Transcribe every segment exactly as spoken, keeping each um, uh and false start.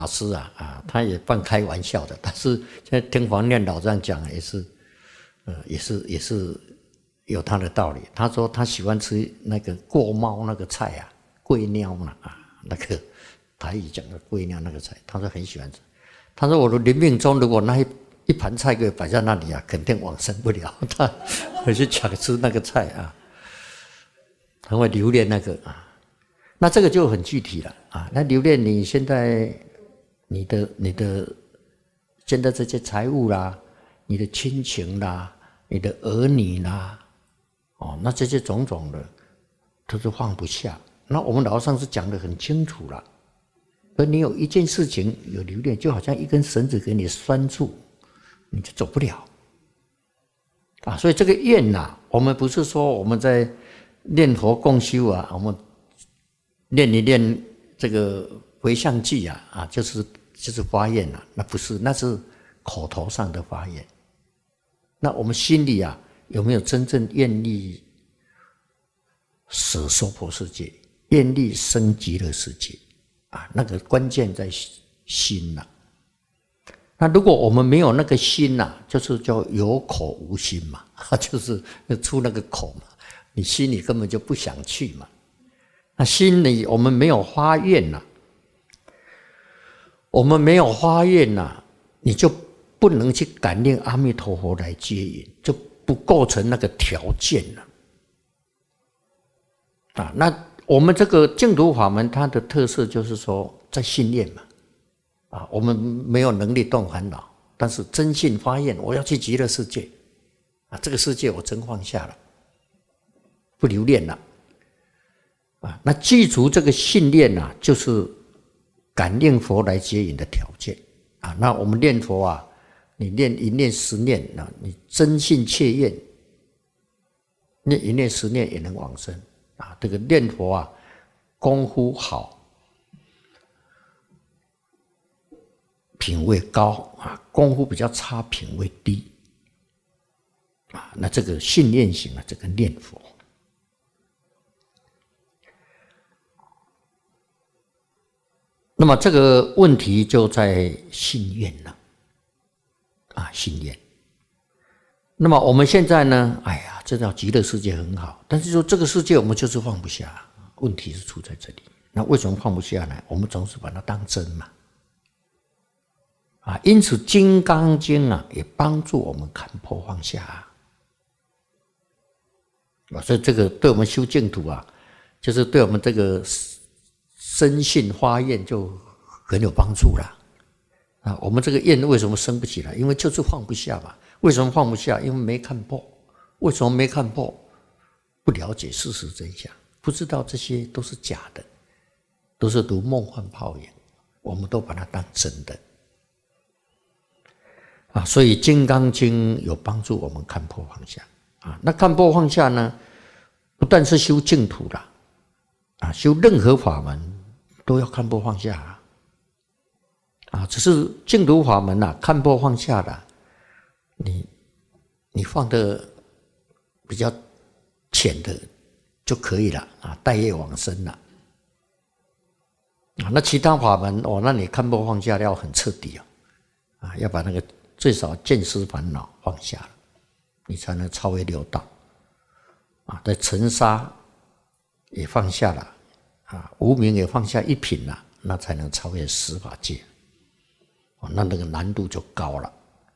师啊啊，他也半开玩笑的，但是现在听黄念老这样讲也是，呃，也是也是有他的道理。他说他喜欢吃那个过猫那个菜啊，桂鸟嘛啊，那个台语讲的桂鸟那个菜，他说很喜欢吃。他说我的临命中如果那一一盘菜给摆在那里啊，肯定往生不了，他会去抢吃那个菜啊，他会留恋那个啊。那这个就很具体了啊，那留恋你现在。你的你的现在这些财物啦，你的亲情啦，你的儿女啦，哦，那这些种种的，都是放不下。那我们老上次讲得很清楚了，而你有一件事情有留恋，就好像一根绳子给你拴住，你就走不了啊。所以这个愿呐，我们不是说我们在念佛共修啊，我们念一念这个回向偈啊，啊，就是就是发愿啊，那不是，那是口头上的发愿。那我们心里啊，有没有真正愿意舍娑婆世界，愿力生极乐世界啊？那个关键在心呐、啊。那如果我们没有那个心呐、啊，就是叫有口无心嘛，就是出那个口嘛，你心里根本就不想去嘛。那心里我们没有发愿呐、啊。我们没有发愿呐、啊，你就不能去感应阿弥陀佛来接引，就不构成那个条件了。啊，那我们这个净土法门，它的特色就是说，在信念嘛。啊，我们没有能力断烦恼，但是真信发愿，我要去极乐世界。啊，这个世界我真放下了，不留恋了。啊，那记住这个信念呐、啊，就是感应佛来接引的条件啊。那我们念佛啊，你念一念十念啊，你真信切愿，念一念十念也能往生啊。这个念佛啊，功夫好，品位高啊；功夫比较差，品位低啊。那这个信念型啊，这个念佛。那么这个问题就在信愿了，啊，信愿。那么我们现在呢，哎呀，知道极乐世界很好，但是说这个世界我们就是放不下，问题是出在这里。那为什么放不下呢？我们总是把它当真嘛，啊，因此《金刚经》啊，也帮助我们看破放下啊。所以这个对我们修净土啊，就是对我们这个深信发愿就很有帮助了啊！我们这个愿为什么生不起来？因为就是放不下嘛。为什么放不下？因为没看破。为什么没看破？不了解事实真相，不知道这些都是假的，都是如梦幻泡影，我们都把它当真的啊！所以《金刚经》有帮助我们看破放下啊。那看破放下呢，不但是修净土啦，啊，修任何法门都要看破放下啊！啊，只是净土法门啊，看破放下的，你你放的比较浅的就可以了啊，待业往生了啊。那其他法门哦，那你看破放下要很彻底哦，啊，要把那个最少见思烦恼放下了，你才能超越六道啊。在尘沙也放下了啊，无明也放下一品了，那才能超越十法界。那那个难度就高了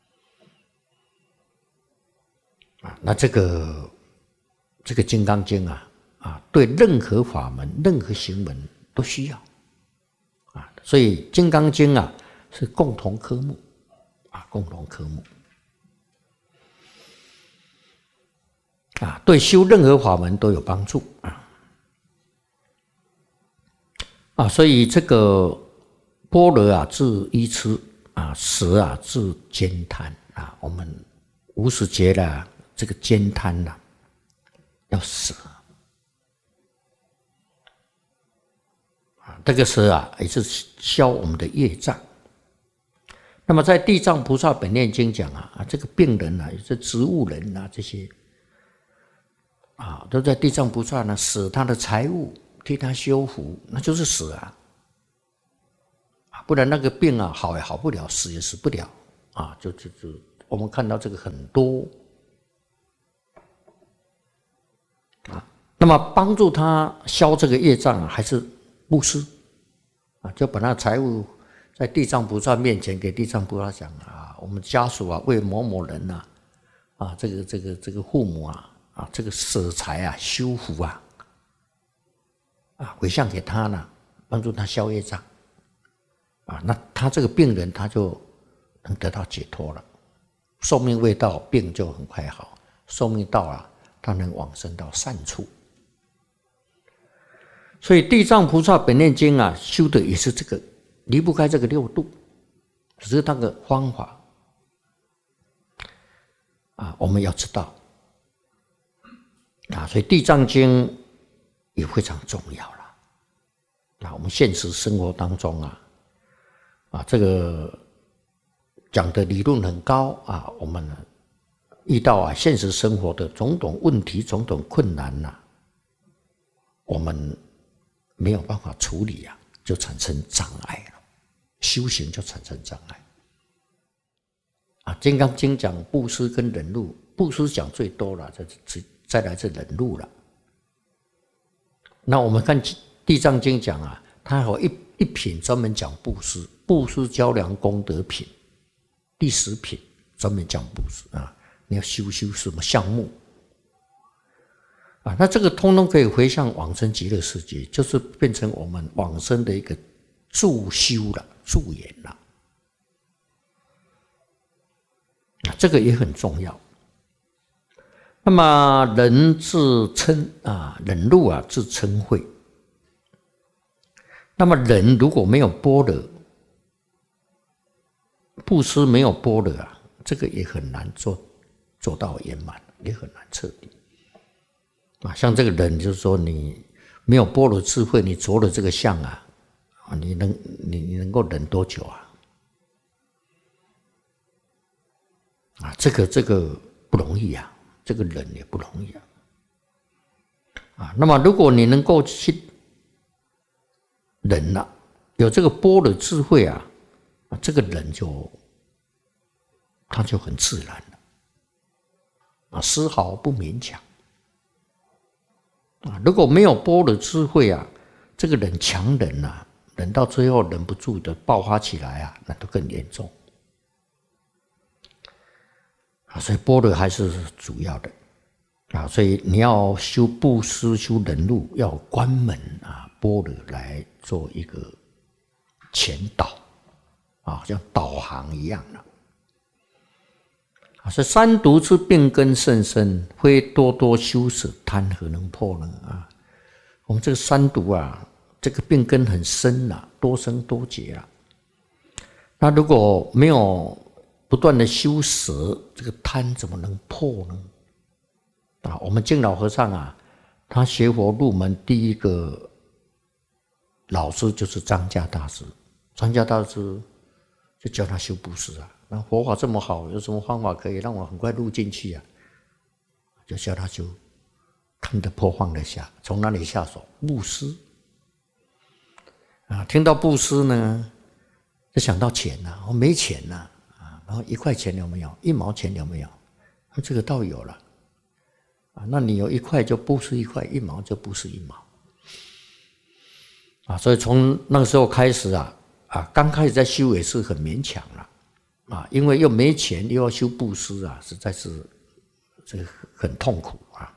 啊！那这个这个《金刚经》啊啊，对任何法门、任何行门都需要啊，所以《金刚经》啊是共同科目啊，共同科目啊，对修任何法门都有帮助啊啊！所以这个般若啊，治愚痴。啊，舍啊，治慳贪啊！我们无始劫的这个慳贪呐，要舍啊。这个舍啊，也是消我们的业障。那么在《地藏菩萨本愿经》讲啊，啊，这个病人啊，也是植物人啊，这些啊，都在地藏菩萨呢舍他的财物，替他修福，那就是舍啊。 不然那个病啊好也好不了，死也死不了啊！就就就我们看到这个很多啊。那么帮助他消这个业障啊，还是布施啊，就把那财物在地藏菩萨面前给地藏菩萨讲啊，我们家属啊为某某人呐啊，啊这个这个这个父母啊啊这个舍财啊修福啊啊回向给他呢，帮助他消业障。啊，那他这个病人他就能得到解脱了，寿命未到，病就很快好；寿命到了，他能往生到善处。所以《地藏菩萨本愿经》啊，修的也是这个，离不开这个六度，只是那个方法啊，我们要知道啊，所以《地藏经》也非常重要了。啊，我们现实生活当中啊。啊，这个讲的理论很高啊，我们遇到啊现实生活的种种问题、种种困难呐、啊，我们没有办法处理啊，就产生障碍了，修行就产生障碍。啊，《金刚经》讲布施跟忍辱，布施讲最多了，再再来是忍辱了。那我们看《地藏经》讲啊，它有一一品专门讲布施。布施交良功德品，第十品专门讲布施啊，你要修修什么项目啊？那这个通通可以回向往生极乐世界，就是变成我们往生的一个助修了、助缘了啊，这个也很重要。那么人自嗔啊，忍辱啊，自嗔恚。那么人如果没有般若，布施没有般若啊，这个也很难做做到圆满，也很难彻底啊。像这个人，就是说你没有般若智慧，你着了这个相啊，你能你你能够忍多久啊？啊，这个这个不容易啊，这个忍也不容易啊。啊，那么如果你能够去忍了、啊，有这个般若智慧啊。这个人就他就很自然了啊，丝毫不勉强啊。如果没有般若智慧啊，这个人强忍啊，忍到最后忍不住的爆发起来啊，那都更严重啊。所以般若还是主要的啊。所以你要修布施、修忍辱，要有关门啊，般若来做一个前导。啊，像导航一样的啊，是三毒之病根甚深，非多多修舍贪何能破呢？啊，我们这个三毒啊，这个病根很深了、啊，多生多劫了。那如果没有不断的修舍，这个贪怎么能破呢？啊，我们净老和尚啊，他学佛入门第一个老师就是张家大师，张家大师。就教他修布施啊，那佛法这么好，有什么方法可以让我很快入进去啊？就教他修，看得破放得下，从哪里下手？布施啊！听到布施呢，就想到钱呐、啊，我没钱呐、啊，啊，然后一块钱有没有？一毛钱有没有？那这个倒有了啊，那你有一块就布施一块，一毛就布施一毛啊，所以从那个时候开始啊。啊，刚开始在修也是很勉强了，啊，因为又没钱，又要修布施啊，实在是这个很痛苦啊。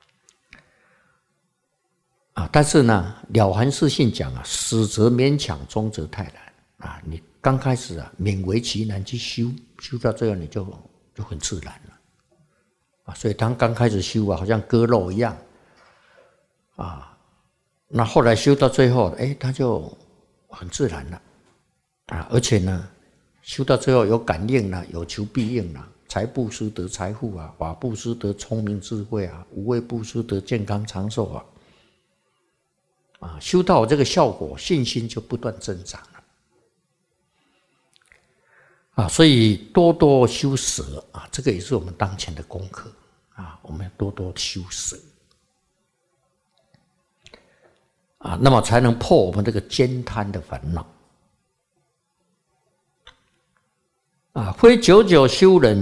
啊，但是呢，了凡四训讲啊，始则勉强，终则泰然啊。你刚开始啊，勉为其难去修，修到最后你就就很自然了啊。所以他刚开始修啊，好像割肉一样啊，那后来修到最后，哎，他就很自然了。啊，而且呢，修到最后有感应了，有求必应了。财布施得财富啊，法布施得聪明智慧啊，无畏布施得健康长寿啊。啊，修到这个效果，信心就不断增长了。啊，所以多多修舍啊，这个也是我们当前的功课啊，我们要多多修舍啊，那么才能破我们这个悭贪的烦恼。 啊，非九九修人